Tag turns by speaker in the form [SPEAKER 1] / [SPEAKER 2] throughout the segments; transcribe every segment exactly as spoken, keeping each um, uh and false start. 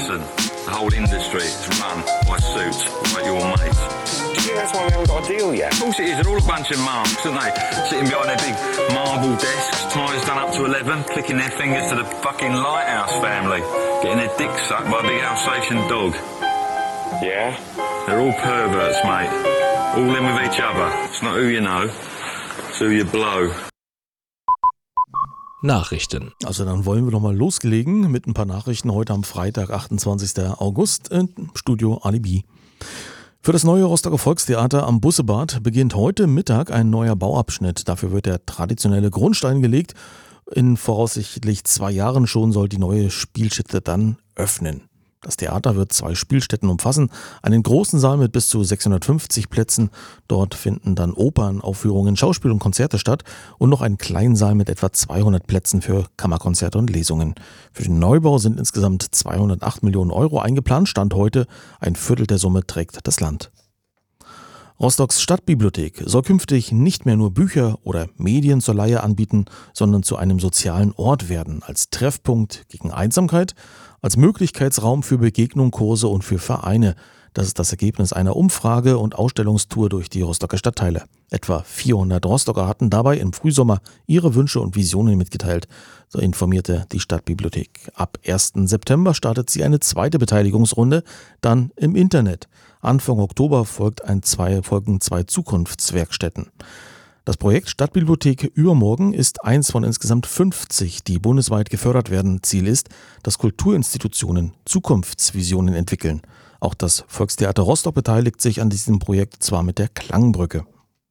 [SPEAKER 1] Listen, the whole industry is run by suits like your mate.
[SPEAKER 2] Do you think that's why we haven't got a deal yet?
[SPEAKER 1] Of course it is, they're all a bunch of marks, aren't they? Sitting behind their big marble desks, ties done up to eleven, clicking their fingers to the fucking Lighthouse family, getting their dicks sucked by a big Alsatian dog.
[SPEAKER 2] Yeah?
[SPEAKER 1] They're all perverts, mate. All in with each other. It's not who you know, it's who you blow.
[SPEAKER 3] Nachrichten.
[SPEAKER 4] Also dann wollen wir doch mal loslegen mit ein paar Nachrichten heute am Freitag, achtundzwanzigsten August im Studio Alibi. Für das neue Rostocker Volkstheater am Bussebad beginnt heute Mittag ein neuer Bauabschnitt. Dafür wird der traditionelle Grundstein gelegt. In voraussichtlich zwei Jahren schon soll die neue Spielstätte dann öffnen. Das Theater wird zwei Spielstätten umfassen, einen großen Saal mit bis zu sechshundertfünfzig Plätzen. Dort finden dann Opernaufführungen, Schauspiel und Konzerte statt und noch einen kleinen Saal mit etwa zweihundert Plätzen für Kammerkonzerte und Lesungen. Für den Neubau sind insgesamt zweihundertacht Millionen Euro eingeplant. Stand heute, ein Viertel der Summe trägt das Land. Rostocks Stadtbibliothek soll künftig nicht mehr nur Bücher oder Medien zur Leihe anbieten, sondern zu einem sozialen Ort werden, als Treffpunkt gegen Einsamkeit, als Möglichkeitsraum für Begegnung, Kurse und für Vereine. Das ist das Ergebnis einer Umfrage und Ausstellungstour durch die Rostocker Stadtteile. Etwa vierhundert Rostocker hatten dabei im Frühsommer ihre Wünsche und Visionen mitgeteilt, so informierte die Stadtbibliothek. Ab ersten September startet sie eine zweite Beteiligungsrunde, dann im Internet. Anfang Oktober folgt ein zwei, folgen zwei Zukunftswerkstätten. Das Projekt Stadtbibliothek Übermorgen ist eins von insgesamt fünfzig, die bundesweit gefördert werden. Ziel ist, dass Kulturinstitutionen Zukunftsvisionen entwickeln. Auch das Volkstheater Rostock beteiligt sich an diesem Projekt, zwar mit der Klangbrücke.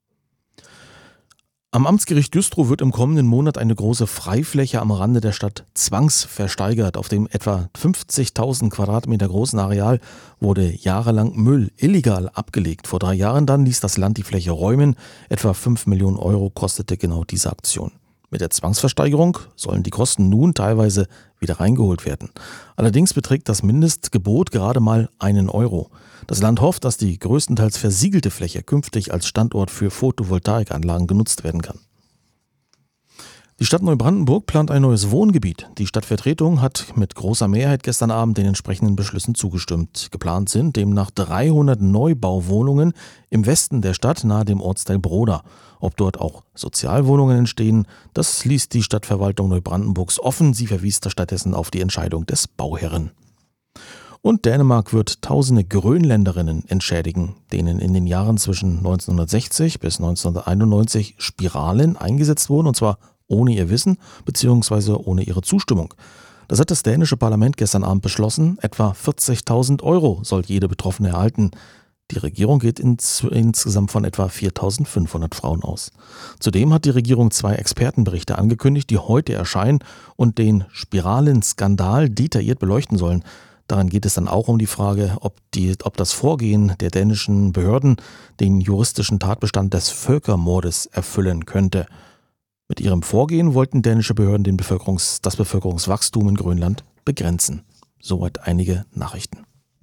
[SPEAKER 4] Am Amtsgericht Güstrow wird im kommenden Monat eine große Freifläche am Rande der Stadt zwangsversteigert. Auf dem etwa fünfzigtausend Quadratmeter großen Areal wurde jahrelang Müll illegal abgelegt. Vor drei Jahren dann ließ das Land die Fläche räumen. Etwa fünf Millionen Euro kostete genau diese Aktion. Mit der Zwangsversteigerung sollen die Kosten nun teilweise wieder reingeholt werden. Allerdings beträgt das Mindestgebot gerade mal einen Euro. Das Land hofft, dass die größtenteils versiegelte Fläche künftig als Standort für Photovoltaikanlagen genutzt werden kann. Die Stadt Neubrandenburg plant ein neues Wohngebiet. Die Stadtvertretung hat mit großer Mehrheit gestern Abend den entsprechenden Beschlüssen zugestimmt. Geplant sind demnach dreihundert Neubauwohnungen im Westen der Stadt nahe dem Ortsteil Broda. Ob dort auch Sozialwohnungen entstehen, das ließ die Stadtverwaltung Neubrandenburgs offen. Sie verwies stattdessen auf die Entscheidung des Bauherren. Und Dänemark wird tausende Grönländerinnen entschädigen, denen in den Jahren zwischen neunzehnhundertsechzig bis neunzehnhunderteinundneunzig Spiralen eingesetzt wurden, und zwar ohne ihr Wissen bzw. ohne ihre Zustimmung. Das hat das dänische Parlament gestern Abend beschlossen. Etwa vierzigtausend Euro soll jede Betroffene erhalten. Die Regierung geht ins, insgesamt von etwa viertausendfünfhundert Frauen aus. Zudem hat die Regierung zwei Expertenberichte angekündigt, die heute erscheinen und den Spiralenskandal detailliert beleuchten sollen. Daran geht es dann auch um die Frage, ob, die, ob das Vorgehen der dänischen Behörden den juristischen Tatbestand des Völkermordes erfüllen könnte. Mit ihrem Vorgehen wollten dänische Behörden den Bevölkerungs-, das Bevölkerungswachstum in Grönland begrenzen. Soweit einige Nachrichten.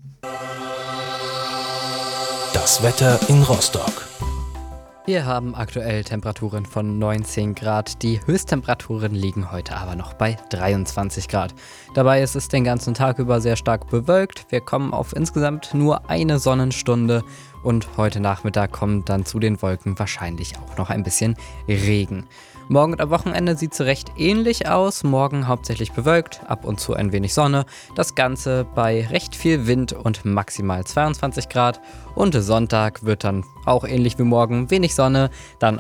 [SPEAKER 3] Das Wetter in Rostock.
[SPEAKER 5] Wir haben aktuell Temperaturen von neunzehn Grad. Die Höchsttemperaturen liegen heute aber noch bei dreiundzwanzig Grad. Dabei ist es den ganzen Tag über sehr stark bewölkt. Wir kommen auf insgesamt nur eine Sonnenstunde und heute Nachmittag kommt dann zu den Wolken wahrscheinlich auch noch ein bisschen Regen. Morgen und am Wochenende sieht es recht ähnlich aus. Morgen hauptsächlich bewölkt, ab und zu ein wenig Sonne. Das Ganze bei recht viel Wind und maximal zweiundzwanzig Grad. Und Sonntag wird dann auch ähnlich wie morgen wenig Sonne, dann